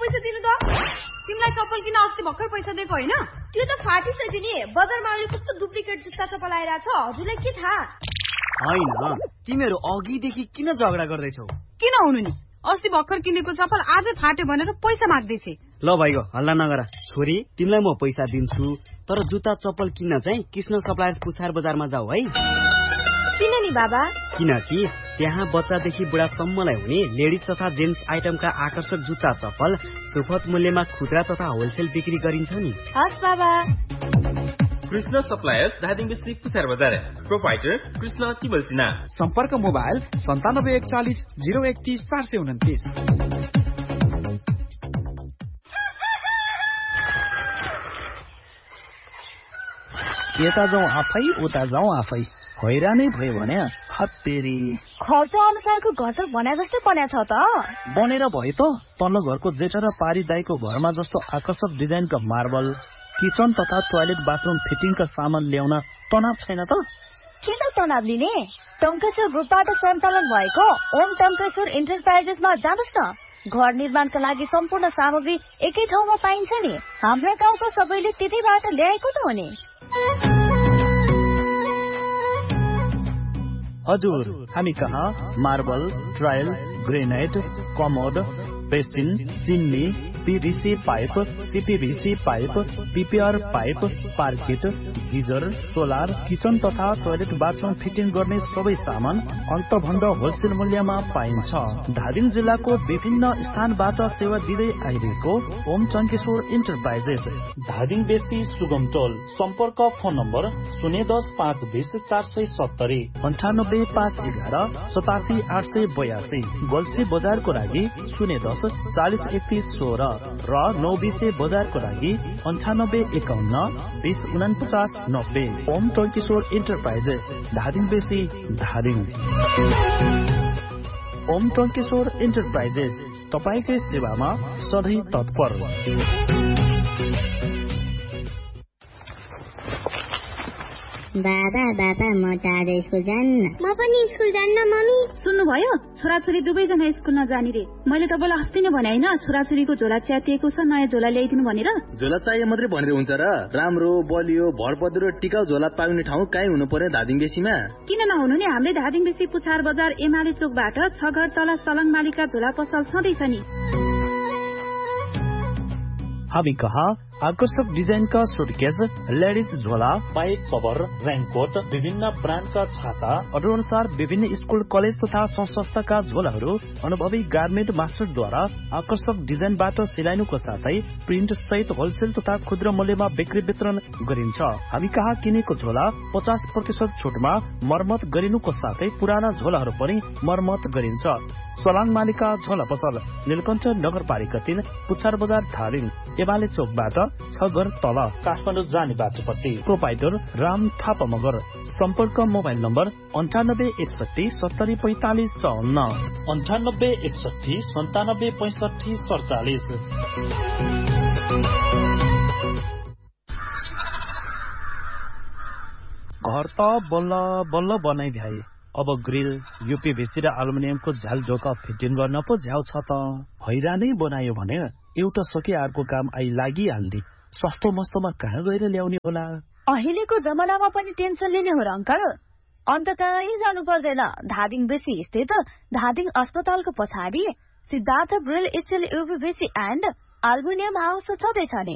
पैसा दिनु त? तिमीलाई चप्पल किन अस्ति भर्खर पैसा दिएको होइन? त्यो त फाटिसक्यो नि। बजारमा अहिले कस्तो डुप्लिकेट जुत्ता चप्पल आइरहेछ, हजुरलाई के थाहा? होइन, तिमीहरू अघिदेखि किन झगडा गर्दैछौ? किन हुनु नि, अस्ति भर्खर किनेको चप्पल आजै फाट्यो भनेर पैसा माग्दैछे। ल भाइको हल्ला नगर। छोरी, तिमीलाई म पैसा दिन्छु, तर जुत्ता चप्पल किन्न चाहिँ कृष्ण सप्लायर्स पुछार बजारमा जाऊ है। किन नि बाबा? किनकि त्यहाँ बच्चादेखि बुढासम्मलाई हुने लेडिज तथा जेन्ट्स आइटमका आकर्षक जुत्ता चप्पल सुपथ मूल्यमा खुद्रा तथा होलसेल बिक्री गरिन्छ नि। हस् बाबा। कृष्ण सप्लायर्स धादिङ डिस्ट्रिक्ट पुछार बजार। प्रोपाइटर कृष्ण तिबल सिन्हा। सम्पर्क मोबाइल 9741 031 429। यता जाउँ आफै उता जाउँ आफै, हैरानै भयो भने हत्तेरी। खर्च अनुसारको घर त भने जस्तै बनेछ त। बनेर भयो त। तल्लो घरको जेठा र पारी दाईको घरमा जस्तो आकर्षक डिजाइनका मार्बल, किचन तथा टोयलेट बाथरूम फिटिङका सामान ल्याउन तनाव छैन त? किन तनाव लिने? टङ्केश्वर ग्रुपबाट सञ्चालन भएको ओम टङ्केश्वर इन्टरप्राइजेसमा जानुस् न। घर निर्माणका लागि सम्पूर्ण सामग्री एकै ठाउँमा पाइन्छ नि। हाम्रो गाउँको सबैले त्यतैबाट ल्याएको त हो नि। हजुर, हामी कहाँ marble, tile, granite, commode, basin, चिन्नी, PVC pipe, CPVC pipe, PPR pipe, पार्किट, geyser, solar, kitchen तथा टोयलेट बाथरूम फिटिङ गर्ने सबै सामान अन्तभन्दा होलसेल मूल्यमा पाइन्छ। धादिङ जिल्लाको विभिन्न स्थानबाट सेवा दिँदै आइरहेको ओम टङ्केश्वर इन्टरप्राइजेस, धादिङ बेसी सुगम टोल। सम्पर्क फोन नम्बर 010 520 470, 98 511 87 882। गल्सी बजारको लागि 010 40 31 16 र 920 बजारको लागि 98 51 20 49 90। ओम टङ्केश्वर इन्टरप्राइजेस, धादिङ बेसी, धादिङ। ओम टङ्केश्वर इन्टरप्राइजेस तपाईकै सेवामा सधैँ तत्पर। बाबा बाबा म त आज स्कुल जान्न। म पनि स्कुल जान्न मम्मी। सुन्नुभयो, छोराछोरी दुवैजना स्कुल नजाने रे। मैले तपाईँलाई अस्ति नै भने होइन, छोराछोरीको झोला च्यातिएको छ, नयाँ झोला ल्याइदिनु भनेर। झोला चाहिए मात्रै भनेर हुन्छ र? राम्रो बलियो भरपदरो टिकाउ झोला पाउने ठाउँ काहीँ हुनु पर्यो धादिङ बेसीमा। किन नहुनु नि, हाम्रै धादिङ बेसी पुछार बजार एमाले चोकबाट 6 घर तल सलङ मालिका झोला पसल छँदैछ नि। हामी कहाँ आकर्षक डिजाइनका सुटकेस, लेडिज झोला, बाइक कभर, रेनकोट, विभिन्न ब्रान्डका छाता, अर्डर अनुसार विभिन्न स्कुल कलेज तथा संस्थाका झोलाहरू अनुभवी गार्मेन्ट मास्टरद्वारा आकर्षक डिजाइनबाट सिलाइनुको साथै प्रिन्ट सहित होलसेल तथा खुद्रा मूल्यमा बिक्री वितरण गरिन्छ। हामी कहाँ किनेको झोला 50% छुटमा मर्मत गरिनुको साथै पुराना झोलाहरू पनि मर्मत गरिन्छ। सलाङ मालिका झोला पसल, नीलकण्ठ नगरपालिका 3, पुछार बजार, धादिङ, एमाले चोकबाट 6 घर तल, काठमाडौँ जाने बाटोपट्टि। प्रोपाइटर राम थापा मगर। सम्पर्क मोबाइल नम्बर 98 61 70 45 54, 98 61 97 65 47। घर त बल्ल बल्ल बनाइ भ्याए, अब ग्रिल, यूपीभीसी र एल्युमिनियमको झ्याल ढोका फिटिङ गर्न पो झ्याउ छ त। हैरानै बनायो भने एउटा सके अर्को काम आई लागिहाल्ने। सस्तो मस्तोमा कहाँ गएर ल्याउने होला? अहिलेको जमानामा पनि टेन्सन लिने हो र अंकल? अन्त कहीँ जानु पर्दैन। धादिङ बेसी स्थित धादिङ अस्पतालको पछाडि Siddhartha grill still यूपीभीसी and aluminium house छँदैछ नि।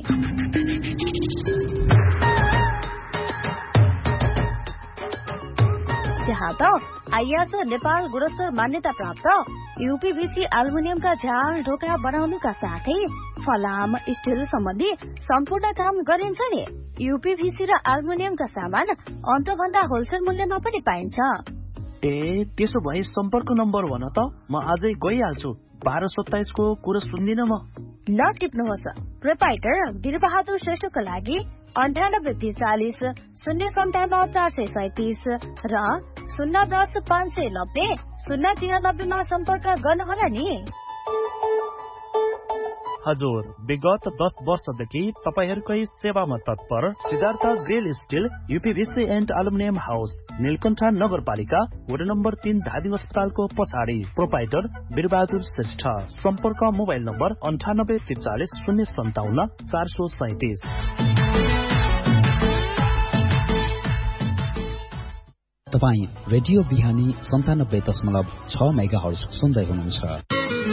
त्यहाँ त आइएसओ नेपाल गुणस्तर मान्यता प्राप्त यूपीभीसी एल्युमिनियमका झ्याल ढोका बनाउनुका साथै फलाम स्टिल सम्बन्धी सम्पूर्ण काम गरिन्छ नि। यूपीभीसी र एल्युमिनियमका सामान अन्तभन्दा होलसेल मूल्यमा पनि पाइन्छ। ए त्यसो भए सम्पर्क नम्बर भन त, म आजै गइहाल्छु। 1227 को कुरा सुन्दिन म। ल टिप्नुहोस्। प्रोपाइटर वीरबहादुर श्रेष्ठको लागि 98 40 057 437 र 010 590 093 मा सम्पर्क गर्नुहोला नि। हजुर विगत 10 वर्षदेखि तपाईहरुकै सेवामा तत्पर Siddhartha grill still यूपीभीसी and aluminium house Neelkanth नगरपालिका वडा नम्बर 3 धादिङ अस्पतालको पछाडि प्रोपाइटर वीरबहादुर श्रेष्ठ सम्पर्क मोबाइल नम्बर 9843 057 437। तपाई रेडियो बिहानी 97.6 मेगाहर्ज सुन्दै हुनुहुन्छ।